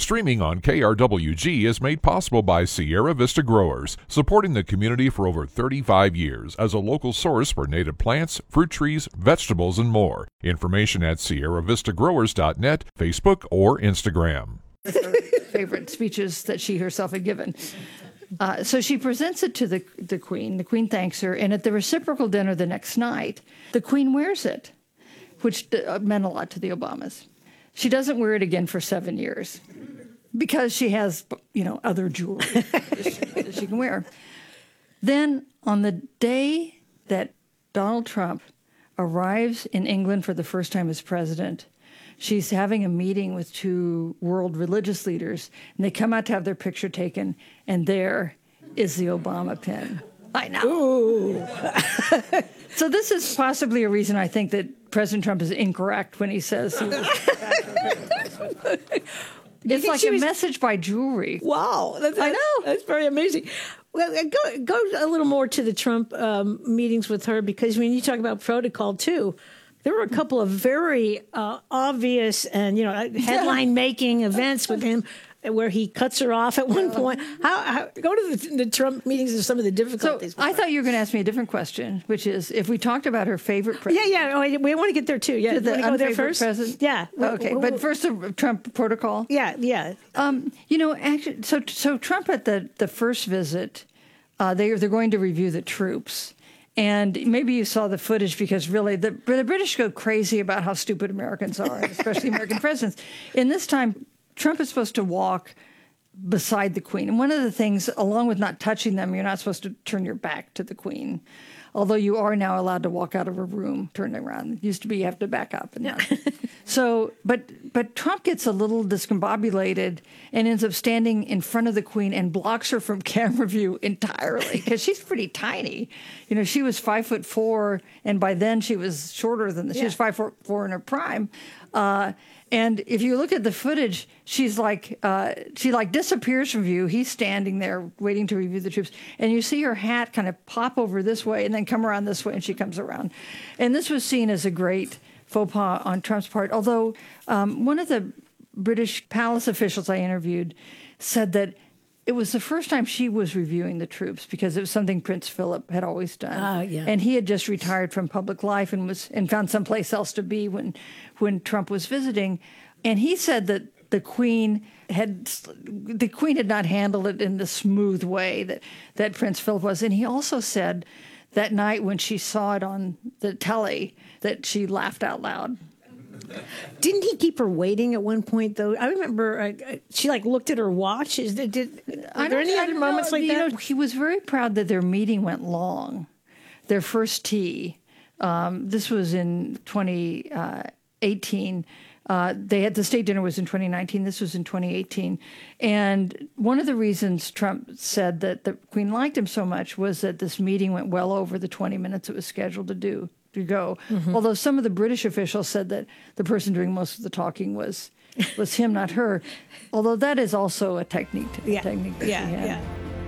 Streaming on KRWG is made possible by Sierra Vista Growers, supporting the community for over 35 years as a local source for native plants, fruit trees, vegetables, and more. Information at sierravistagrowers.net, Facebook, or Instagram. Favorite speeches that she herself had given. So she presents it to the Queen. The Queen thanks her, and at the reciprocal dinner the next night, the Queen wears it, which meant a lot to the Obamas. She doesn't wear it again for 7 years because she has, other jewelry that she can wear. Then on the day that Donald Trump arrives in England for the first time as president, she's having a meeting with two world religious leaders, and they come out to have their picture taken, and there is the Obama pin. I know. So this is possibly a reason I think that President Trump is incorrect when he says he was It's like a message by jewelry. Wow. I know. That's very amazing. Well, go a little more to the Trump meetings with her, because when you talk about protocol, too, there were a couple of very obvious and, headline-making events with him where he cuts her off at one point. How go to the Trump meetings and some of the difficulties. So I thought you were going to ask me a different question, which is if we talked about her favorite president. Yeah. Oh, we want to get there, too. Yeah. To the go there first? President? Yeah. Okay. But first, the Trump protocol. Yeah. Actually, so Trump at the first visit, they're going to review the troops. And maybe you saw the footage because really the British go crazy about how stupid Americans are, especially American presidents. In this time, Trump is supposed to walk beside the Queen. And one of the things, along with not touching them, you're not supposed to turn your back to the Queen. Although you are now allowed to walk out of a room turning around. It used to be you have to back up. And so, but Trump gets a little discombobulated and ends up standing in front of the Queen and blocks her from camera view entirely because she's pretty tiny. She was 5'4", and by then she was shorter than she was 5'4" in her prime. And if you look at the footage, she's she disappears from view. He's standing there waiting to review the troops. And you see her hat kind of pop over this way and then come around this way, and she comes around. And this was seen as a great faux pas on Trump's part. Although one of the British palace officials I interviewed said that it was the first time she was reviewing the troops because it was something Prince Philip had always done. And he had just retired from public life and found someplace else to be when Trump was visiting. And he said that the Queen had not handled it in the smooth way that Prince Philip was. And he also said that night when she saw it on the telly that she laughed out loud. Didn't he keep her waiting at one point, though? I remember she looked at her watch. Are there any other moments like that? He was very proud that their meeting went long. Their first tea. This was in 2018. They had the state dinner was in 2019. This was in 2018. And one of the reasons Trump said that the Queen liked him so much was that this meeting went well over the 20 minutes it was scheduled to go. Mm-hmm. Although some of the British officials said that the person doing most of the talking was him, not her. Although that is also a technique. Yeah.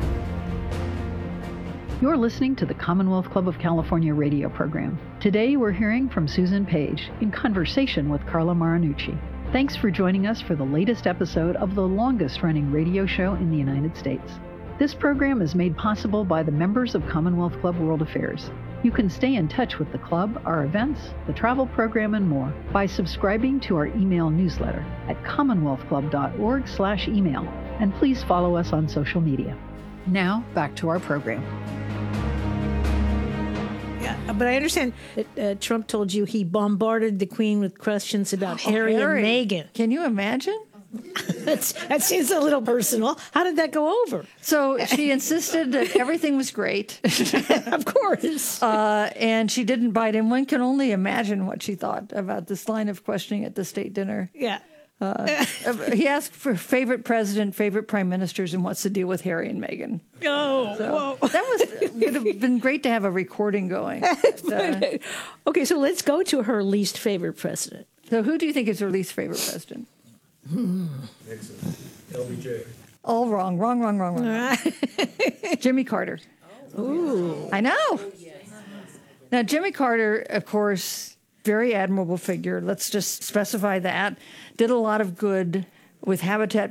You're listening to the Commonwealth Club of California radio program. Today we're hearing from Susan Page in conversation with Carla Marinucci. Thanks for joining us for the latest episode of the longest-running radio show in the United States. This program is made possible by the members of Commonwealth Club World Affairs. You can stay in touch with the club, our events, the travel program, and more by subscribing to our email newsletter at commonwealthclub.org/email. And please follow us on social media. Now, back to our program. Yeah, but I understand that Trump told you he bombarded the Queen with questions about Harry and Meghan. Can you imagine? That seems a little personal. How did that go over? So she insisted that everything was great. Of course. And she didn't bite him. One can only imagine what she thought about this line of questioning at the state dinner. Yeah. He asked for favorite president, favorite prime ministers, and what's the deal with Harry and Meghan. Whoa. That would have been great to have a recording going. Okay, so let's go to her least favorite president. So who do you think is her least favorite president? Nixon. LBJ. All wrong. Jimmy Carter. Ooh. I know. Now, Jimmy Carter, of course, very admirable figure. Let's just specify that. Did a lot of good with Habitat